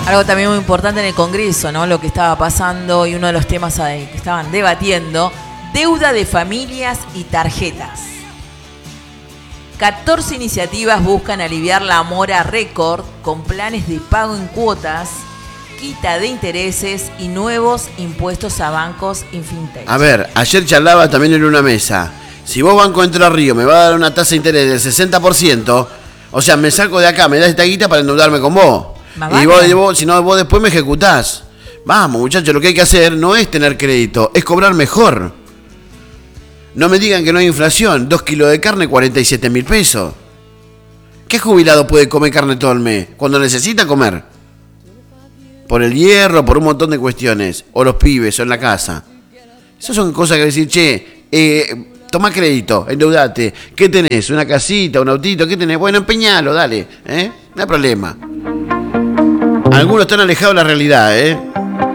Algo también muy importante en el Congreso, ¿no? Lo que estaba pasando y uno de los temas que estaban debatiendo, deuda de familias y tarjetas. 14 iniciativas buscan aliviar la mora récord con planes de pago en cuotas, quita de intereses y nuevos impuestos a bancos y fintech. A ver, ayer charlaba también en una mesa. Si vos, Banco Entre Ríos, me va a dar una tasa de interés del 60%, o sea, me saco de acá, me das esta guita para endeudarme con vos. Y vos, si no, vos después me ejecutás. Vamos, muchachos, lo que hay que hacer no es tener crédito, es cobrar mejor. No me digan que no hay inflación. 2 kilos de carne, 47.000 pesos. ¿Qué jubilado puede comer carne todo el mes? Cuando necesita comer. Por el hierro, por un montón de cuestiones. O los pibes, o en la casa. Esas son cosas que decir, toma crédito, endeudate. ¿Qué tenés? ¿Una casita, un autito? ¿Qué tenés? Bueno, empeñalo, dale. No hay problema. Algunos están alejados de la realidad,